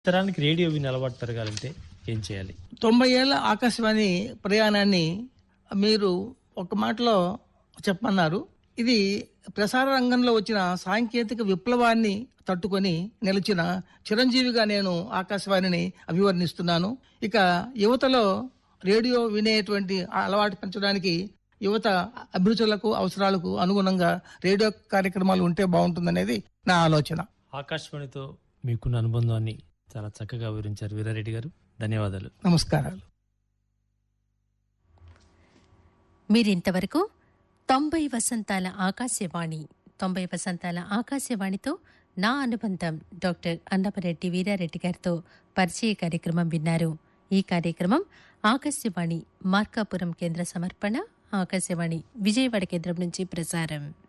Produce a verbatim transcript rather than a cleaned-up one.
తరానికి రేడియో విని అలవాటు పెరగాలంటే ఏం చేయాలి? తొంభై ఏళ్ల ఆకాశవాణి ప్రయాణాన్ని మీరు ఒక మాటలో చెప్పమన్నారు. ఇది ప్రసార రంగంలో వచ్చిన సాంకేతిక విప్లవాన్ని తట్టుకొని నిలిచిన చిరంజీవిగా నేను ఆకాశవాణిని అభివర్ణిస్తున్నాను. ఇక యువతలో రేడియో వినేటువంటి అలవాటు పెంచడానికి యువత అభిరుచులకు అవసరాలకు అనుగుణంగా రేడియో కార్యక్రమాలు ఉంటే బాగుంటుందనేది నా ఆలోచన. ఆకాశవాణితో మీకున్న అనుబంధాన్ని చాలా చక్కగా వివరించారు వీరారెడ్డి గారు. ధన్యవాదాలు. నమస్కారాలు. మీరింతవరకు తొంభై వసంతాల ఆకాశవాణి తొంభై వసంతాల ఆకాశవాణితో నా అనుబంధం డాక్టర్ అన్నపరెడ్డి వీరారెడ్డి గారితో పరిచయ కార్యక్రమం విన్నారు. ఈ కార్యక్రమం ఆకాశవాణి మార్కాపురం కేంద్ర సమర్పణ, ఆకాశవాణి విజయవాడ కేంద్రం నుంచి ప్రసారం.